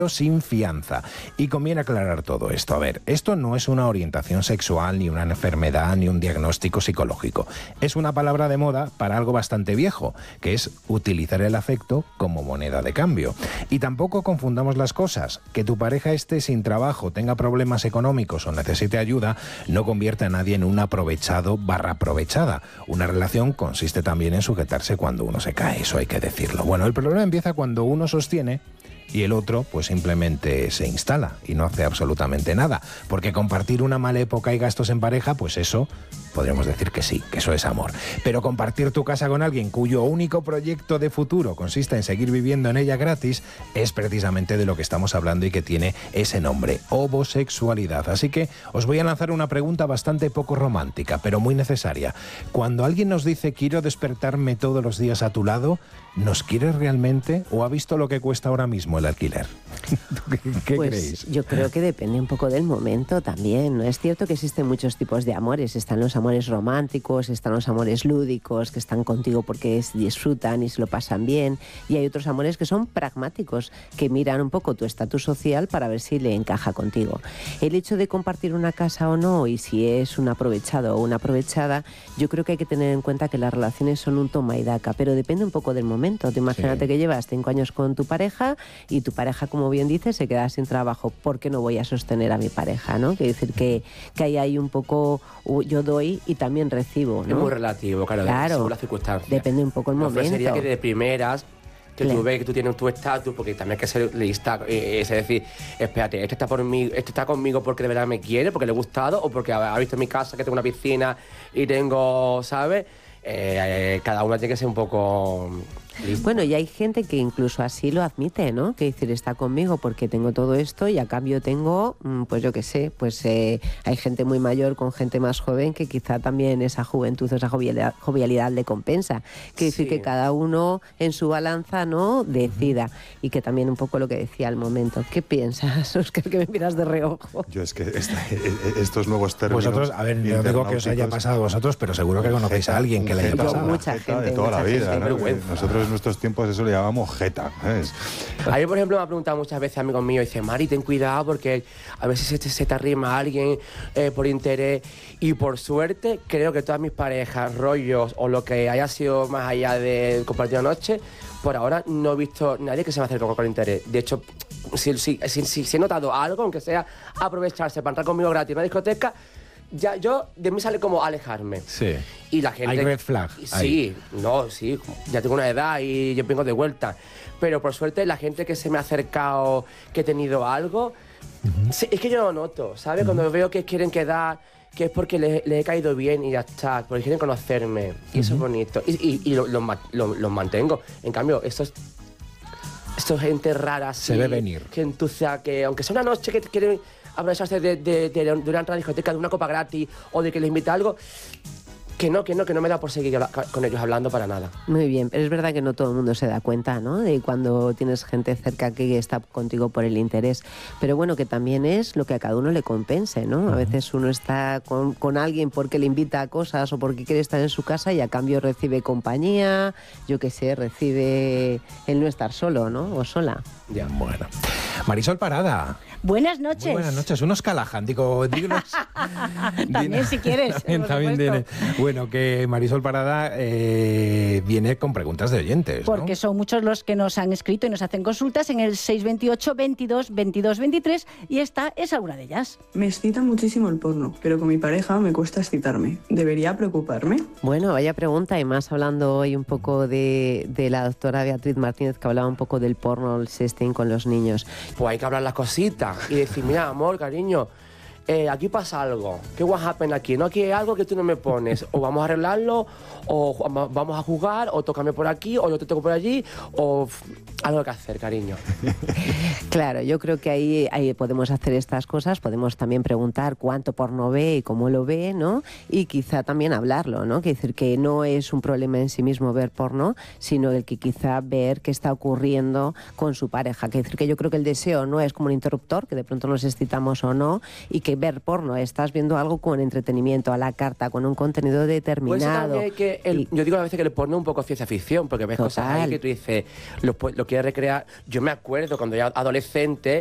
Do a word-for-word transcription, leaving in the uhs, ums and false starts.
sin fianza. Y conviene aclarar todo esto. A ver, esto no es una orientación sexual, ni una enfermedad, ni un diagnóstico psicológico. Es una palabra de moda para algo bastante viejo, que es utilizar el afecto como moneda de cambio. Y tampoco confundamos las cosas. Que tu pareja esté sin trabajo, tenga problemas económicos o necesite ayuda, no convierte a nadie en un aprovechado barra aprovechada. Una relación consiste también en sujetarse cuando uno se cae, eso hay que decirlo. Bueno, el problema empieza cuando uno sostiene y el otro pues simplemente se instala y no hace absolutamente nada, porque compartir una mala época y gastos en pareja, pues eso podríamos decir que sí, que eso es amor. Pero compartir tu casa con alguien cuyo único proyecto de futuro consiste en seguir viviendo en ella gratis, es precisamente de lo que estamos hablando y que tiene ese nombre, homosexualidad. Así que os voy a lanzar una pregunta bastante poco romántica, pero muy necesaria. Cuando alguien nos dice quiero despertarme todos los días a tu lado, ¿nos quiere realmente o ha visto lo que cuesta ahora mismo el alquiler? ¿Qué, qué pues creéis? Yo creo que depende un poco del momento también, ¿no? Es cierto que existen muchos tipos de amores. Están los amores románticos, están los amores lúdicos, que están contigo porque disfrutan y se lo pasan bien, y hay otros amores que son pragmáticos, que miran un poco tu estatus social para ver si le encaja contigo. El hecho de compartir una casa o no, y si es un aprovechado o una aprovechada, yo creo que hay que tener en cuenta que las relaciones son un toma y daca, pero depende un poco del momento. Te imagínate sí. que llevas cinco años con tu pareja y tu pareja, como bien dices, se queda sin trabajo. ¿Por qué no voy a sostener a mi pareja, no? Quiere decir que, que hay ahí un poco, yo doy y también recibo, ¿no? Es muy relativo, claro, claro, según las circunstancias. Depende un poco el momento. Sería que de primeras que claro. tú ves que tú tienes tu estatus, porque también hay que ser lista, eh, es decir, espérate, este está por mí, este está conmigo porque de verdad me quiere, porque le he gustado, o porque ha visto en mi casa que tengo una piscina y tengo, ¿sabes? Eh, eh, cada uno tiene que ser un poco listo. Bueno, y hay gente que incluso así lo admite, ¿no? Que decir, está conmigo porque tengo todo esto y a cambio tengo, pues yo qué sé, pues eh, hay gente muy mayor con gente más joven que quizá también esa juventud, esa jovialidad, jovialidad le compensa. Que decir sí. que cada uno en su balanza, ¿no? Decida. Y que también un poco lo que decía al momento. ¿Qué piensas, Óscar, que me miras de reojo? Yo es que esta, estos nuevos términos... Vosotros, a ver, no digo que os haya pasado a vosotros, pero seguro que conocéis a alguien que le haya pasado. Mucha gente, de toda mucha la vida, gente. ¿no? Nosotros en nuestros tiempos eso le llamamos jeta, ¿sabes? A mí, por ejemplo, me ha preguntado muchas veces amigos míos, dice, Mari, ten cuidado porque a veces se te, se te arrima a alguien eh, por interés, y por suerte creo que todas mis parejas, rollos o lo que haya sido más allá de compartir la noche, por ahora no he visto nadie que se me acerque con interés. De hecho, si, si, si, si, si he notado algo, aunque sea aprovecharse para entrar conmigo gratis en una discoteca, ya yo de mí sale como alejarme. Sí. Y la gente... Hay red flag. Sí, ahí. no, sí. Ya tengo una edad y yo vengo de vuelta. Pero por suerte la gente que se me ha acercado, que he tenido algo, uh-huh. sí, es que yo lo noto, ¿sabes? Uh-huh. Cuando veo que quieren quedar, que es porque les, les he caído bien y ya está, porque quieren conocerme. Y uh-huh. eso es bonito. Y, y, y los lo, lo, lo mantengo. En cambio, estos... Esto es gente rara, así, se ve venir. Que entusiasma, que aunque sea una noche que quieren aprovecharse de, de, de, de una entrada a discoteca, de una copa gratis o de que les invita algo, que no, que no, que no me da por seguir con ellos hablando para nada. Muy bien, pero es verdad que no todo el mundo se da cuenta, ¿no? De cuando tienes gente cerca que está contigo por el interés. Pero bueno, que también es lo que a cada uno le compense, ¿no? A veces uno está con, con alguien porque le invita a cosas o porque quiere estar en su casa y a cambio recibe compañía, yo qué sé, recibe el no estar solo, ¿no? O sola. Ya, bueno. Marisol Parada. Buenas noches. Muy buenas noches. Unos Callahan, digo, dinos. También, dinos, si quieres. También, también tiene. Bueno, que Marisol Parada eh, viene con preguntas de oyentes, porque ¿no? son muchos los que nos han escrito y nos hacen consultas en el seis veintiocho, veintidós, veintidós, veintitrés, y esta es alguna de ellas. Me excita muchísimo el porno, pero con mi pareja me cuesta excitarme. ¿Debería preocuparme? Bueno, vaya pregunta, y más hablando hoy un poco de, de la doctora Beatriz Martínez, que hablaba un poco del porno, el sexting con los niños. Pues hay que hablar las cositas y decir, mira, amor, cariño, eh, aquí pasa algo, ¿qué what happen aquí? No, aquí hay algo que tú no me pones, o vamos a arreglarlo, o vamos a jugar, o tócame por aquí, o yo te toco por allí, o algo que hacer, cariño. Claro, yo creo que ahí, ahí podemos hacer estas cosas, podemos también preguntar cuánto porno ve y cómo lo ve, ¿no? Y quizá también hablarlo, ¿no? Quiere decir que no es un problema en sí mismo ver porno, sino el que quizá ver qué está ocurriendo con su pareja. Quiere decir que yo creo que el deseo no es como un interruptor, que de pronto nos excitamos o no, y que ver porno, estás viendo algo con entretenimiento, a la carta, con un contenido determinado. Pues que el, y, yo digo a veces que le porno un poco ciencia ficción, porque ves Total. cosas ahí que tú dices, lo, lo quieres recrear. Yo me acuerdo cuando era adolescente,